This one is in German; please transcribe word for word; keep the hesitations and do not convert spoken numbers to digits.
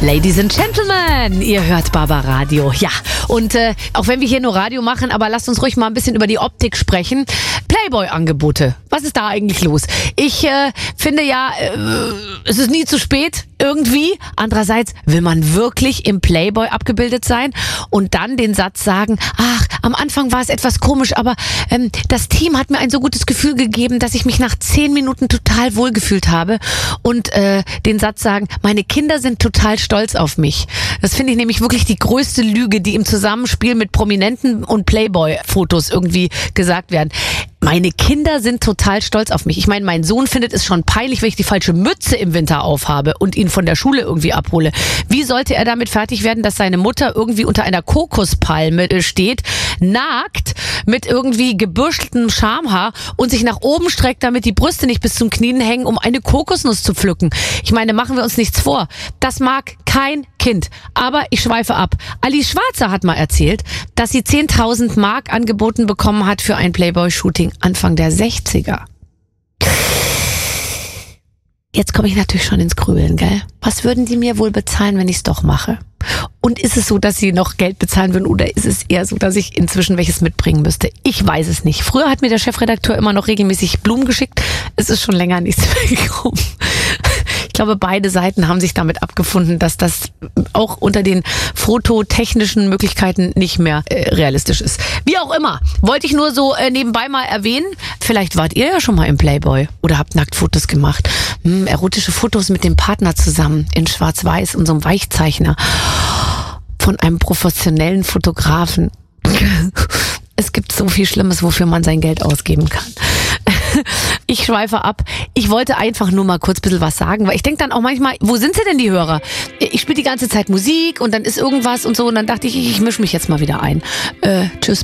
Ladies and Gentlemen, ihr hört Barbaradio. Ja, und äh, auch wenn wir hier nur Radio machen, aber lasst uns ruhig mal ein bisschen über die Optik sprechen. Playboy-Angebote, was ist da eigentlich los? Ich äh, finde ja, äh, es ist nie zu spät irgendwie. Andererseits, will man wirklich im Playboy abgebildet sein und dann den Satz sagen, ach, am Anfang war es etwas komisch, aber ähm, das Team hat mir ein so gutes Gefühl gegeben, dass ich mich nach zehn Minuten total wohlgefühlt habe und äh, den Satz sagen, meine Kinder sind total stolz auf mich. Das finde ich nämlich wirklich die größte Lüge, die im Zusammenspiel mit Prominenten und Playboy-Fotos irgendwie gesagt werden. Meine Kinder sind total stolz auf mich. Ich meine, mein Sohn findet es schon peinlich, wenn ich die falsche Mütze im Winter aufhabe und ihn von der Schule irgendwie abhole. Wie sollte er damit fertig werden, dass seine Mutter irgendwie unter einer Kokospalme steht, nackt, mit irgendwie gebüscheltem Schamhaar und sich nach oben streckt, damit die Brüste nicht bis zum Knien hängen, um eine Kokosnuss zu pflücken? Ich meine, machen wir uns nichts vor. Das mag kein Kind. Aber ich schweife ab. Alice Schwarzer hat mal erzählt, dass sie zehntausend Mark angeboten bekommen hat für ein Playboy-Shooting Anfang der sechziger. Jetzt komme ich natürlich schon ins Grübeln, gell? Was würden die mir wohl bezahlen, wenn ich es doch mache? Und ist es so, dass sie noch Geld bezahlen würden, oder ist es eher so, dass ich inzwischen welches mitbringen müsste? Ich weiß es nicht. Früher hat mir der Chefredakteur immer noch regelmäßig Blumen geschickt. Es ist schon länger nichts mehr gekommen. Ich glaube, beide Seiten haben sich damit abgefunden, dass das auch unter den fototechnischen Möglichkeiten nicht mehr äh, realistisch ist. Wie auch immer, wollte ich nur so äh, nebenbei mal erwähnen. Vielleicht wart ihr ja schon mal im Playboy oder habt Nacktfotos gemacht. Hm, erotische Fotos mit dem Partner zusammen in Schwarz-Weiß und so einem Weichzeichner von einem professionellen Fotografen. Es gibt so viel Schlimmes, wofür man sein Geld ausgeben kann. Ich schweife ab. Ich wollte einfach nur mal kurz ein bisschen was sagen, weil ich denke dann auch manchmal, wo sind sie denn, die Hörer? Ich spiele die ganze Zeit Musik und dann ist irgendwas und so und dann dachte ich, ich, ich mische mich jetzt mal wieder ein. Äh, tschüss.